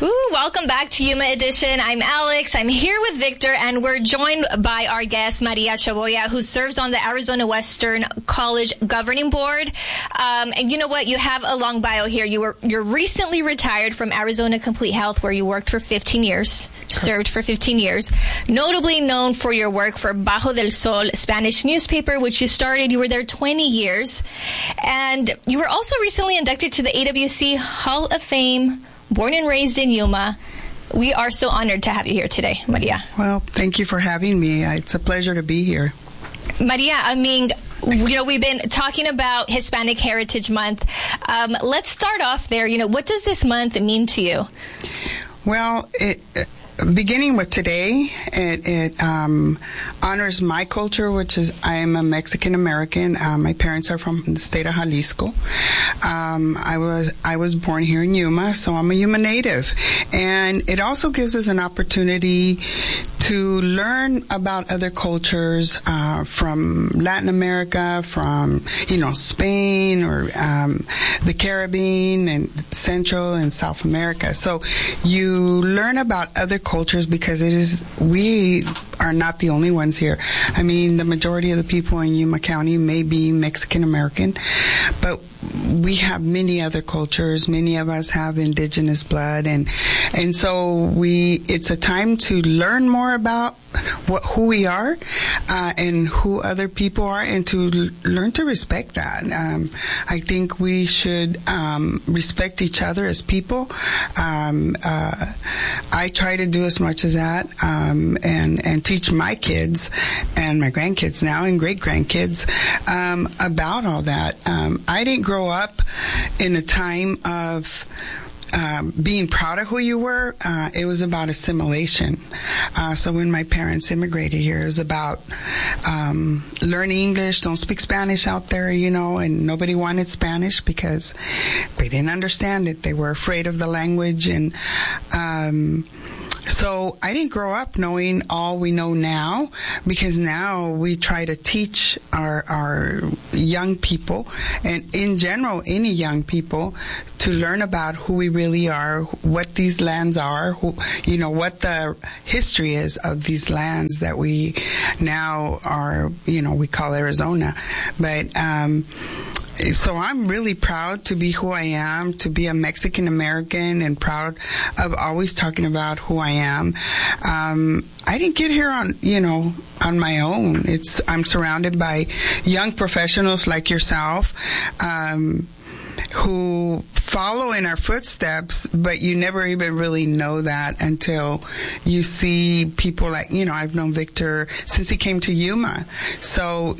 Ooh, welcome back to Yuma Edition. I'm Alex. I'm here with Victor, and we're joined by our guest, Maria Chaboya, who serves on the Arizona Western College Governing Board. And you know what? You have a long bio here. You're recently retired from Arizona Complete Health, where you worked for 15 years, served for 15 years. Notably known for your work for Bajo del Sol Spanish newspaper, which you started. You were there 20 years. And you were also recently inducted to the AWC Hall of Fame. Born and raised in Yuma. We are so honored to have you here today, Maria. Well, thank you for having me. It's a pleasure to be here. Maria, I mean, you know, we've been talking about Hispanic Heritage Month. Let's start off there. You know, what does this month mean to you? Well, beginning with today, it honors my culture, which is I am a Mexican American. My parents are from the state of Jalisco. I was born here in Yuma, so I'm a Yuma native, and it also gives us an opportunity to learn about other cultures from Latin America, from Spain or the Caribbean and Central and South America. So you learn about other cultures because we are not the only ones here. I mean, the majority of the people in Yuma County may be Mexican American, but we have many other cultures. Many of us have indigenous blood, and so it's a time to learn more about who we are and who other people are, and to learn to respect that. I think we should respect each other as people. I try to do as much as that, and teach my kids and my grandkids now and great grandkids about all that. I didn't grow up in a time of being proud of who you were. It was about assimilation. So when my parents immigrated here, it was about learning English. Don't speak Spanish out there, and nobody wanted Spanish because they didn't understand it. They were afraid of the language, and so I didn't grow up knowing all we know now, because now we try to teach our young people, and in general, any young people, to learn about who we really are, what these lands are, what the history is of these lands that we now are, we call Arizona. But, so I'm really proud to be who I am, to be a Mexican American, and proud of always talking about who I am. I didn't get here on my own. I'm surrounded by young professionals like yourself, who follow in our footsteps, but you never even really know that until you see people like, I've known Victor since he came to Yuma. So,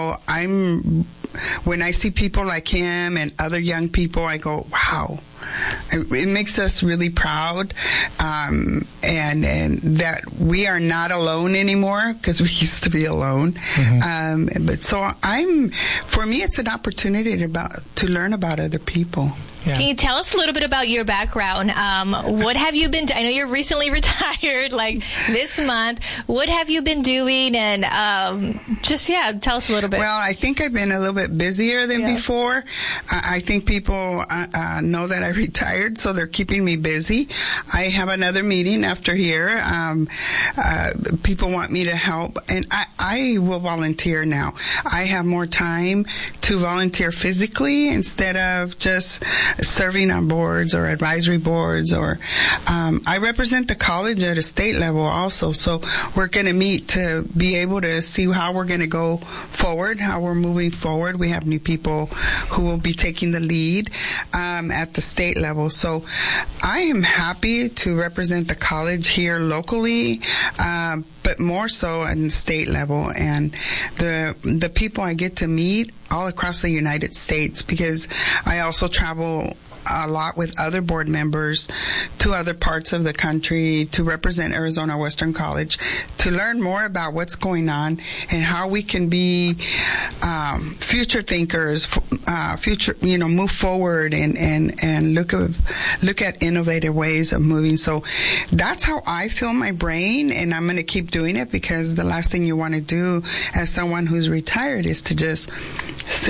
when I see people like him and other young people, I go, wow. It makes us really proud, and that we are not alone anymore, because we used to be alone. Mm-hmm. But so for me, it's an opportunity to learn about other people. Yeah. Can you tell us a little bit about your background? What have you been I know you're recently retired, like this month. What have you been doing? And tell us a little bit. Well, I think I've been a little bit busier than before. I think people know that I retired, so they're keeping me busy. I have another meeting after here. People want me to help, and I will volunteer now. I have more time to volunteer physically instead of just serving on boards or advisory boards, or I represent the college at a state level also, so we're going to meet to be able to see how we're going to go forward, how we're moving forward. We have new people who will be taking the lead at the state level, so I am happy to represent the college here locally, but more so at the state level, and the people I get to meet all across the United States, because I also travel a lot with other board members to other parts of the country to represent Arizona Western College, to learn more about what's going on and how we can be future thinkers, move forward and look at innovative ways of moving. So that's how I fill my brain, and I'm going to keep doing it, because the last thing you want to do as someone who's retired is to just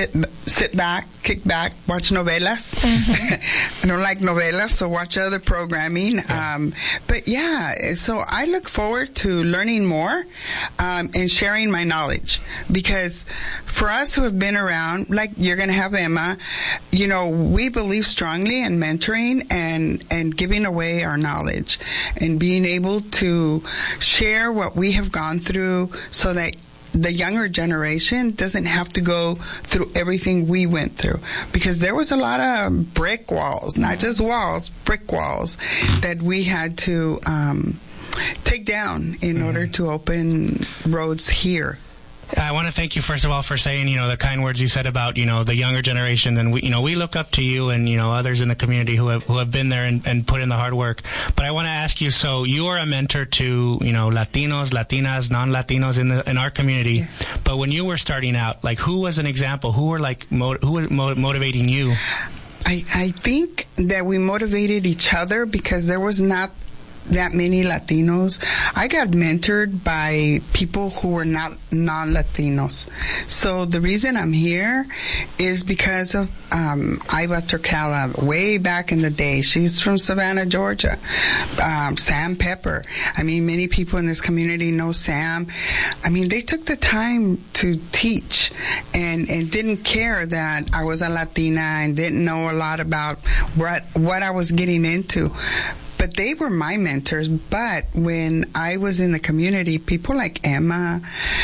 sit back, kick back, watch novelas. I don't like novelas, so watch other programming. But yeah, so I look forward to learning more and sharing my knowledge, because for us who have been around, like you're going to have Emma, we believe strongly in mentoring and giving away our knowledge and being able to share what we have gone through so that the younger generation doesn't have to go through everything we went through, because there was a lot of brick walls, not just walls, brick walls that we had to take down in order to open roads here. I want to thank you, first of all, for saying, the kind words you said about, the younger generation. And we look up to you and, others in the community who have been there and put in the hard work. But I want to ask you, so you are a mentor to, Latinos, Latinas, non-Latinos in our community. Yeah. But when you were starting out, like, who was an example? Who were motivating you? I think that we motivated each other because there was not that many Latinos. I got mentored by people who were not non-Latinos. So the reason I'm here is because of Iva Turcala, way back in the day. She's from Savannah, Georgia. Sam Pepper. I mean, many people in this community know Sam. I mean, they took the time to teach and didn't care that I was a Latina and didn't know a lot about what I was getting into. But they were my mentors. But when I was in the community, people like Emma,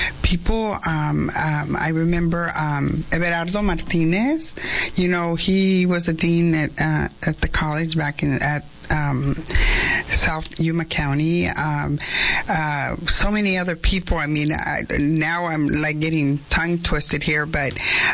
I remember Everardo Martinez. He was a dean at the college back at South Yuma County. So many other people. I mean, now I'm like getting tongue twisted here, but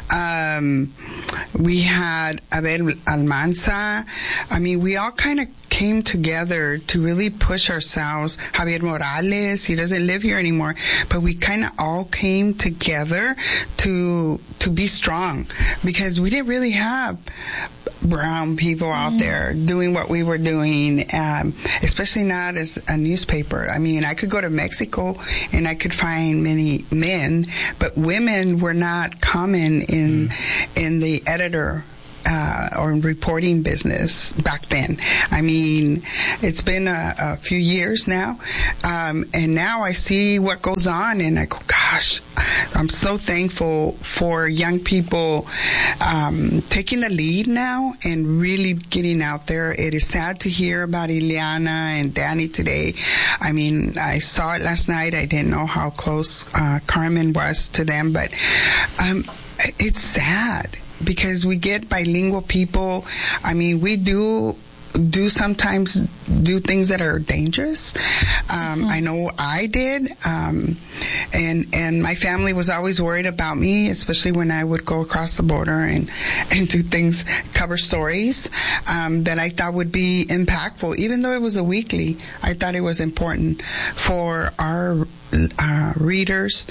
we had Abel Almanza. I mean, we all kind of came together to really push ourselves. Javier Morales, he doesn't live here anymore, but we kind of all came together to be strong, because we didn't really have brown people out there doing what we were doing, especially not as a newspaper. I mean, I could go to Mexico and I could find many men, but women were not common in the editor or reporting business back then. I mean, it's been a few years now, and now I see what goes on, and I go, gosh, I'm so thankful for young people taking the lead now and really getting out there. It is sad to hear about Ileana and Danny today. I mean, I saw it last night. I didn't know how close Carmen was to them, but it's sad, because we get bilingual people. I mean, we do sometimes do things that are dangerous. I know I did. And my family was always worried about me, especially when I would go across the border and do things, cover stories, that I thought would be impactful. Even though it was a weekly, I thought it was important for our readers,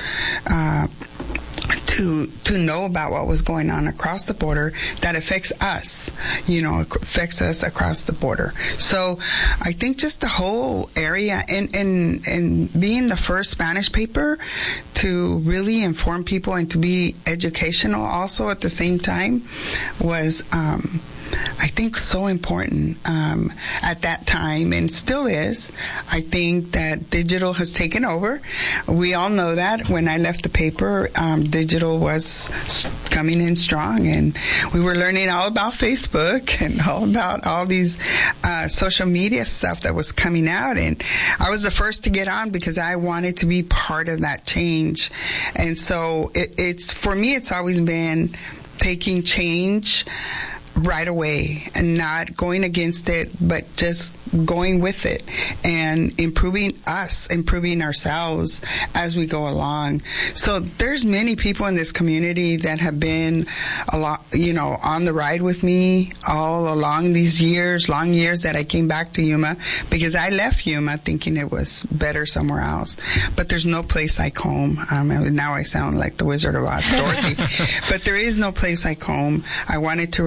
to know about what was going on across the border that affects us, affects us across the border. So I think just the whole area and being the first Spanish paper to really inform people and to be educational also at the same time was, I think, so important at that time, and still is. I think that digital has taken over. We all know that. When I left the paper, digital was coming in strong, and we were learning all about Facebook and all about all these social media stuff that was coming out, and I was the first to get on because I wanted to be part of that change. And so it's for me, it's always been taking change right away and not going against it, but just going with it and improving ourselves as we go along. So there's many people in this community that have been a lot, on the ride with me all along these long years that I came back to Yuma, because I left Yuma thinking it was better somewhere else. But there's no place like home. Now I sound like the Wizard of Oz, Dorothy. But there is no place like home. I wanted to raise my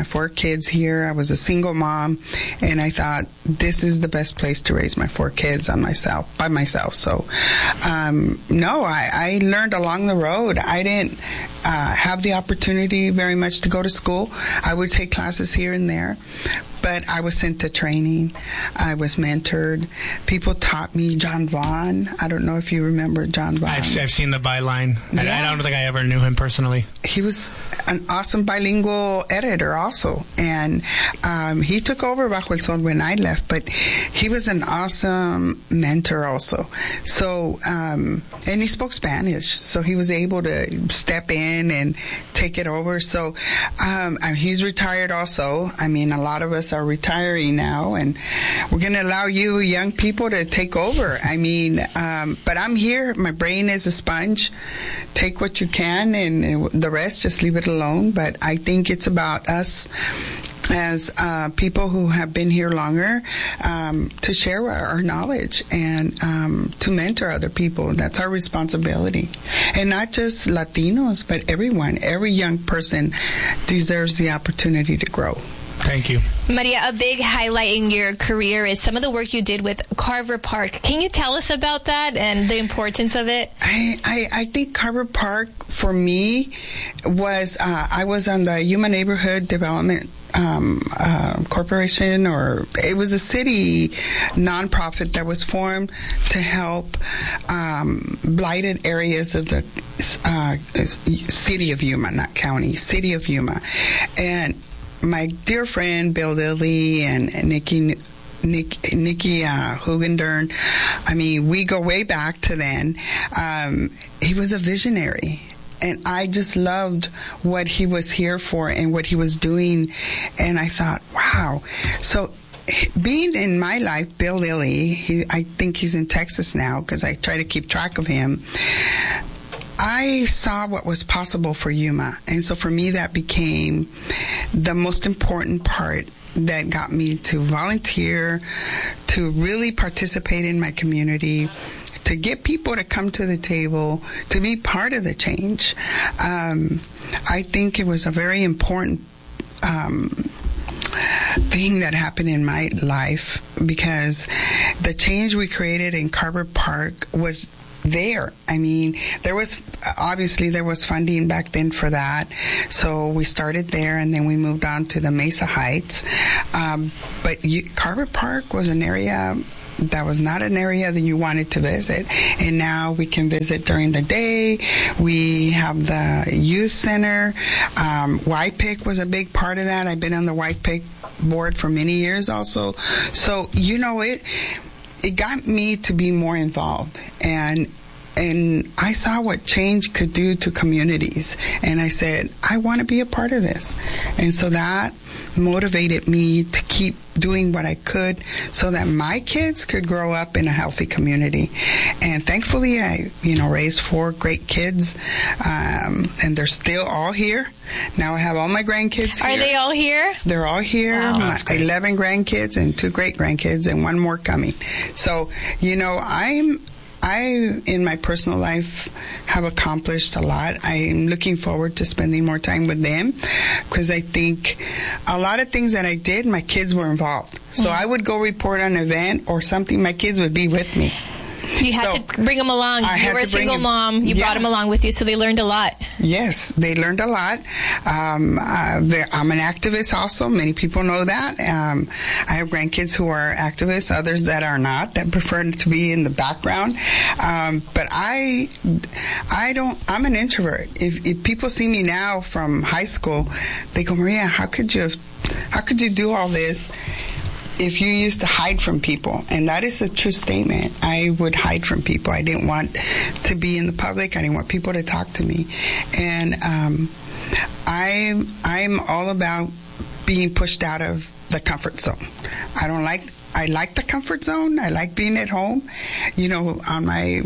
4 kids here. I was a single mom, and I thought this is the best place to raise my 4 kids by myself. So, no, I learned along the road. I didn't have the opportunity very much to go to school. I would take classes here and there, but I was sent to training. I was mentored. People taught me. John Vaughn. I don't know if you remember John Vaughn. I've seen the byline. Yeah. I don't think I ever knew him personally. He was an awesome bilingual editor also, and he took over Bajo el Sol when I left, but he was an awesome mentor also. So, and he spoke Spanish, so he was able to step in and take it over. So, he's retired also. I mean, a lot of us are retiring now, and we're going to allow you young people to take over. I mean, but I'm here. My brain is a sponge. Take what you can, and the rest, just leave it alone. But I think it's about us as people who have been here longer to share our knowledge and to mentor other people. That's our responsibility. And not just Latinos, but everyone. Every young person deserves the opportunity to grow. Thank you. Maria, a big highlight in your career is some of the work you did with Carver Park. Can you tell us about that and the importance of it? I think Carver Park, for me, was, I was on the Yuma Neighborhood Development Corporation, or it was a city nonprofit that was formed to help blighted areas of the city of Yuma, not county, city of Yuma. And my dear friend Bill Lilly and Nikki Hugendern, I mean, we go way back to then. He was a visionary, and I just loved what he was here for and what he was doing. And I thought, wow. So being in my life, Bill Lilly, I think he's in Texas now because I try to keep track of him. I saw what was possible for Yuma, and so for me that became the most important part that got me to volunteer, to really participate in my community, to get people to come to the table, to be part of the change. I think it was a very important thing that happened in my life, because the change we created in Carver Park was there. I mean, there was funding back then for that. So we started there, and then we moved on to the Mesa Heights. But Carver Park was an area that was not an area that you wanted to visit. And now we can visit during the day. We have the youth center. YPIC was a big part of that. I've been on the YPIC board for many years also. So, it got me to be more involved, and I saw what change could do to communities, and I said, I want to be a part of this. And so that motivated me to keep doing what I could so that my kids could grow up in a healthy community. And thankfully, I raised 4 great kids, and they're still all here. Now I have all my grandkids here. Are they all here? They're all here. Wow. My 11 grandkids and 2 great-grandkids and 1 more coming. So, I, in my personal life, have accomplished a lot. I'm looking forward to spending more time with them, because I think a lot of things that I did, my kids were involved. So I would go report on an event or something, my kids would be with me. You had to bring them along. You were a single mom. You brought them along with you, so they learned a lot. Yes, they learned a lot. I'm an activist also. Many people know that. I have grandkids who are activists, others that are not, that prefer to be in the background. But I'm an introvert. If people see me now from high school, they go, Maria, how could you do all this if you used to hide from people? And that is a true statement. I would hide from people. I didn't want to be in the public. I didn't want people to talk to me. And I'm all about being pushed out of the comfort zone. I like the comfort zone. I like being at home, on my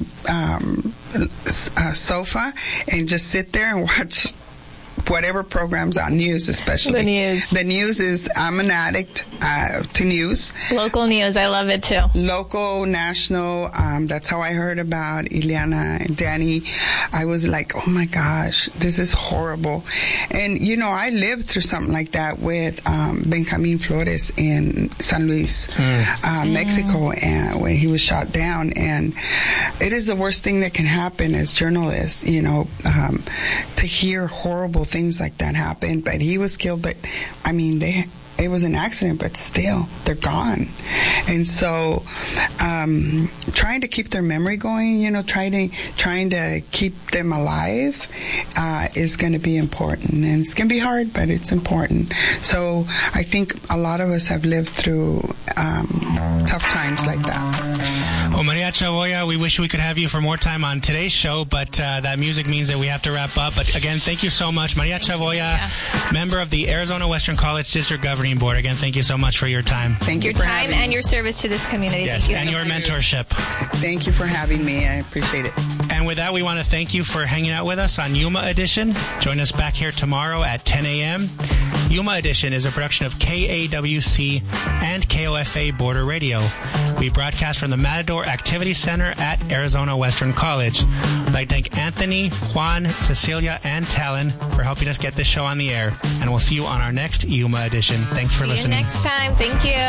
sofa, and just sit there and watch whatever programs on news, especially. The news. The news is, I'm an addict. to news. Local news. I love it too. Local, national. That's how I heard about Ileana and Danny. I was like, oh my gosh, this is horrible. And, I lived through something like that with Benjamin Flores in San Luis, Mexico, and when he was shot down. And it is the worst thing that can happen as journalists, to hear horrible things like that happen. But he was killed, but it was an accident, but still, they're gone. And so, trying to keep their memory going, trying to keep them alive, is going to be important. And it's going to be hard, but it's important. So, I think a lot of us have lived through, tough times like that. Well, Maria Chaboya, we wish we could have you for more time on today's show, but that music means that we have to wrap up. But again, thank you so much. Maria Chaboya, member of the Arizona Western College District Governing Board. Again, thank you so much for your time. Thank you for having me. And your service to this community. Yes, thank you and your mentorship. Thank you for having me. I appreciate it. And with that, we want to thank you for hanging out with us on Yuma Edition. Join us back here tomorrow at 10 a.m. Yuma Edition is a production of KAWC and KOFA Border Radio. We broadcast from the Matador Activity Center at Arizona Western College. I'd like to thank Anthony, Juan, Cecilia, and Talon for helping us get this show on the air. And we'll see you on our next Yuma Edition. Thanks for listening. See you next time. Thank you.